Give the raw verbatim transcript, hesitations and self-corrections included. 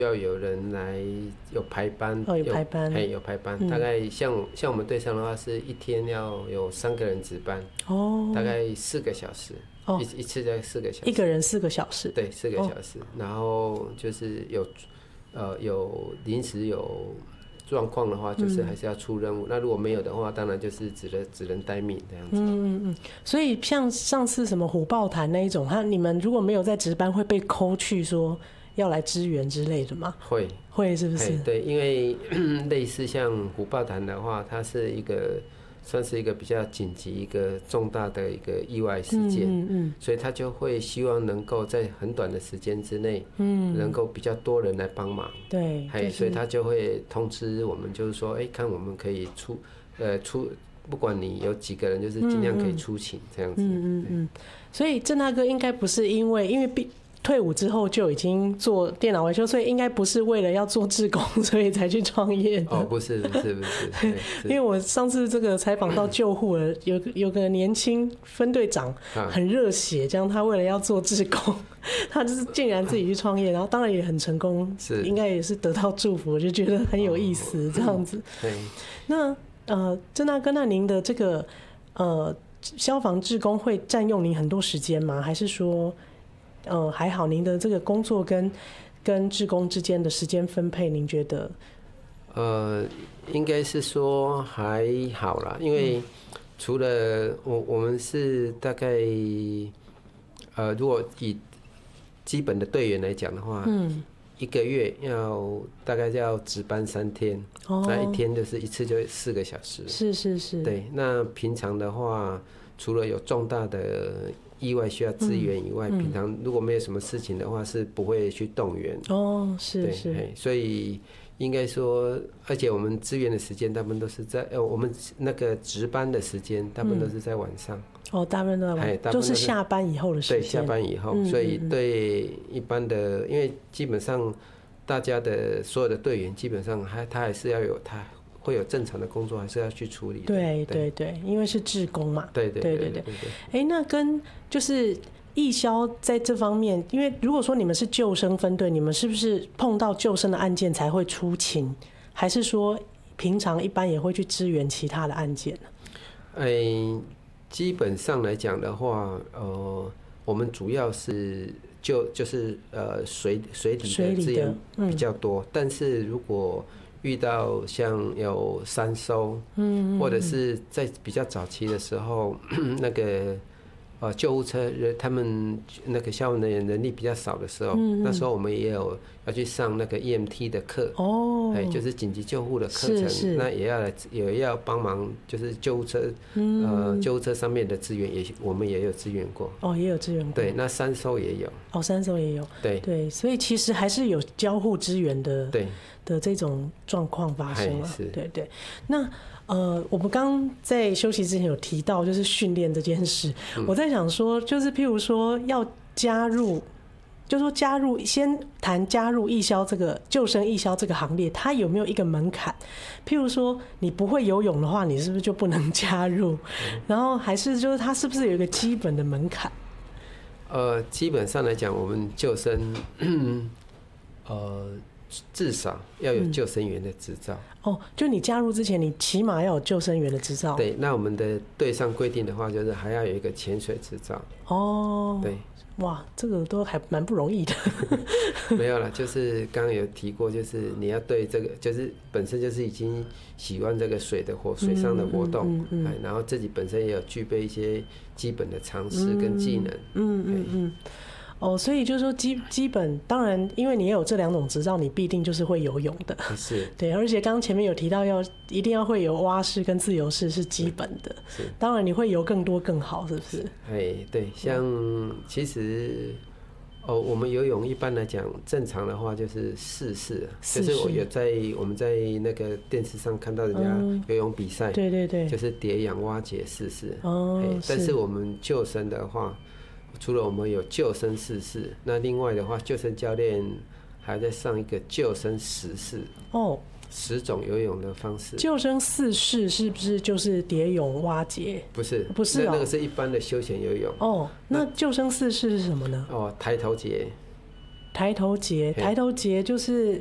要有人来有排班， 哦，有排班， 哎，有排班，嗯、大概像像我们队上的话，是一天要有三个人值班，哦，大概四个小时，哦、一一次在四个小时， 一个人四个小时， 对，四个小时，哦、然后就是有呃有临时有状况的话，就是还是要出任务。嗯、那如果没有的话，当然就是只能只能待命这样子。 嗯嗯嗯。所以像上次什么虎豹潭那一种，他你们如果没有在值班，会被扣去说要来支援之类的吗？ 会会是不是？ 对，因为类似像虎豹潭的话，它是一个算是一个比较紧急、一个重大的一个意外事件，嗯嗯嗯，所以他就会希望能够在很短的时间之内，嗯，能够比较多人来帮忙， 对， 就是、所以他就会通知我们，就是说，哎、欸，看我们可以出，呃，出。不管你有几个人，就是尽量可以出勤这样子。嗯嗯嗯。 所以郑大哥应该不是因为因为毕。退伍之后就已经做电脑维修，所以应该不是为了要做志工，所以才去创业的。 哦，不是，不是，不是。 因为我上次这个采访到救护了，有有个年轻分队长很热血，这样他为了要做志工，他就是竟然自己去创业，然后当然也很成功，是应该也是得到祝福，我就觉得很有意思这样子。对。那呃，郑大哥，那您的这个呃消防志工会占用您很多时间吗？还是说？呃，还好，您的这个工作跟跟志工之间的时间分配，您觉得？ 呃，应该是说还好啦，因为除了我我们是大概，呃，如果以基本的队员来讲的话，嗯，一个月要大概要值班三天，哦，那一天就是一次就四个小时， 是是是， 对。那平常的话，除了有重大的意外需要支援以外，嗯嗯、平常如果没有什么事情的话，是不会去动员。 哦，是是。 所以应该说，而且我们支援的时间大部分都是在呃，我们那个值班的时间大部分都是在晚上。嗯、 哦，大部分都在晚上，都是下班以后的时间。 对，下班以后，嗯、所以对一般的，因为基本上大家的所有的队员，基本上还他还是要有他。会有正常的工作，还是要去处理的。 对对对，因为是志工嘛。 对对对对对。 哎、欸，那跟就是义消在这方面，因为如果说你们是救生分队，你们是不是碰到救生的案件才会出勤，还是说平常一般也会去支援其他的案件呢？ 哎、欸，基本上来讲的话，呃，我们主要是就就是呃水水底的资源比较多，嗯、但是如果遇到像有山搜，嗯，或者是在比较早期的时候，那个呃救护车他们那个消防人员人力比较少的时候，嗯、那时候我们也有要去上那个 E M T 的课，哦，哎，就是紧急救护的课程，那也要来也要帮忙，就是救护车，嗯、呃救护车上面的资源也我们也有支援过， 哦，也有支援过， 对，那山搜也有， 哦，山搜也有， 对对，所以其实还是有交互支援的， 对。 的这种状况发生了，对对。那呃，我们刚在休息之前有提到，就是训练这件事。嗯、我在想说，就是譬如说要加入，就说加入，先谈加入义消这个救生义消这个行列，它有没有一个门槛？譬如说，你不会游泳的话，你是不是就不能加入？嗯、然后还是就是它是不是有一个基本的门槛？ 呃，基本上来讲，我们救生，呃。至少要有救生员的执照、 嗯、哦，就你加入之前，你起码要有救生员的执照。 对，那我们的队上规定的话，就是还要有一个潜水执照。 哦， 对， 哇，这个都还蛮不容易的。 没有啦，就是刚刚有提过，就是你要对这个，就是本身就是已经喜欢这个水的活，水上的活动，嗯嗯嗯、然后自己本身也有具备一些基本的常识跟技能。 嗯嗯嗯。哦，所以就是说基基本，当然，因为你也有这两种执照，你必定就是会游泳的。 是。对， 而且刚刚前面有提到要一定要会游蛙式跟自由式是基本的。是。当然你会游更多更好，是不是？ 哎，对，像其实哦，我们游泳一般来讲，正常的话就是四式，就是我有在我们在那个电视上看到人家游泳比赛、嗯，对对对，就是蝶泳、蛙节四式。哦。但是我们救生的话。除了我们有救生四式，那另外的话，救生教练还在上一个救生十式哦，十种游泳的方式。 救生四式是不是就是蝶泳、蛙节？ 不是， 不是、哦， 那, 那个是一般的休闲游泳。 哦，那救生四式是什么呢？ 哦，抬头节， 抬头节，抬头节就是